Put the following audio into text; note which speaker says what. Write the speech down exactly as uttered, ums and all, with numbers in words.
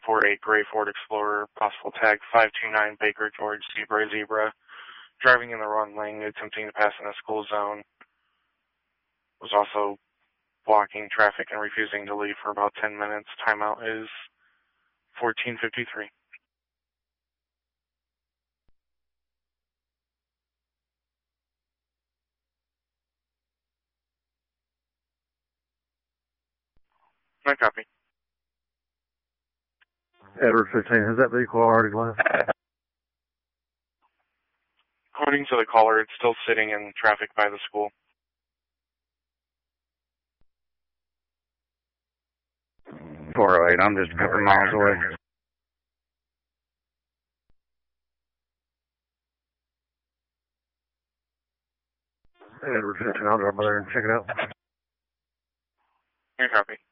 Speaker 1: four eight gray Ford Explorer, possible tag five two nine Baker George Zebra Zebra, driving in the wrong lane, attempting to pass in a school zone. Was also blocking traffic and refusing to leave for about ten minutes. Timeout is fourteen fifty-three. My copy.
Speaker 2: Edward fifteen, has that vehicle already left?
Speaker 1: According to the caller, it's still sitting in traffic by the school.
Speaker 3: four oh eight, I'm just a couple miles away.
Speaker 2: Edward fifteen, I'll drop by there and check it out.
Speaker 1: My copy.